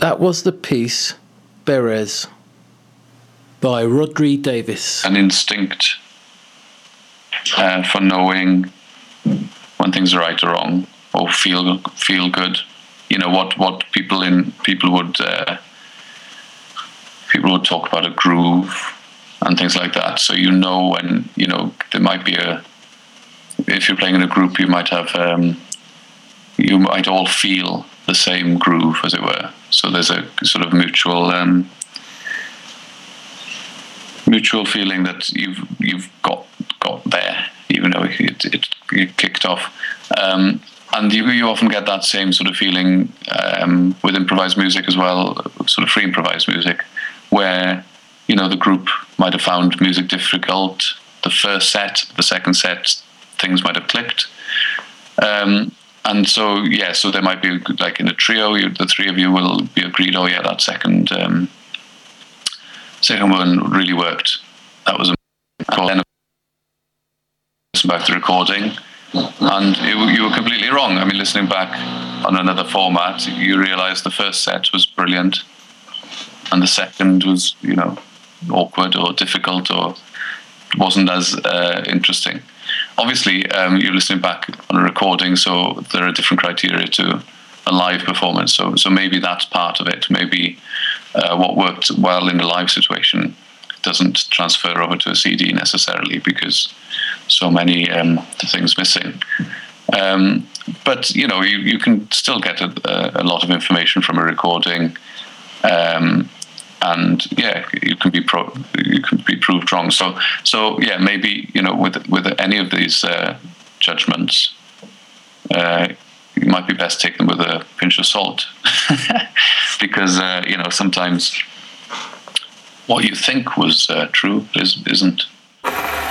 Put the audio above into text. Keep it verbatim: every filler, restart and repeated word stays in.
That was the piece Beres by Rodri Davis. An instinct uh, for knowing when things are right or wrong, or feel feel good. You know what what people in people would uh, people would talk about a groove and things like that. So you know when you know there might be a. If you're playing in a group, you might have um, you might all feel the same groove, as it were. So there's a sort of mutual um, mutual feeling that you've you've got got there, even though it it, it kicked off. Um, and you you often get that same sort of feeling um, with improvised music as well, sort of free improvised music, where you know the group might have found music difficult. The first set, the second set, things might have clicked. Um, And so, yeah, so there might be, like in a trio, you, the three of you will be agreed, oh, yeah, that second um, second one really worked. That was amazing. Then listen back to the recording, and it, you were completely wrong. I mean, listening back on another format, you realise the first set was brilliant, and the second was, you know, awkward or difficult or wasn't as uh, interesting. Obviously, um, you're listening back on a recording, so there are different criteria to a live performance. So, so maybe that's part of it. Maybe uh, what worked well in a live situation doesn't transfer over to a C D necessarily because so many um, things missing. Um, but you know, you, you can still get a, a lot of information from a recording. Um, And yeah, you can be pro, you can be proved wrong. So, so yeah, maybe you know, with with any of these uh, judgments, uh, you might be best take them with a pinch of salt, because uh, you know sometimes what you think was uh, true is isn't.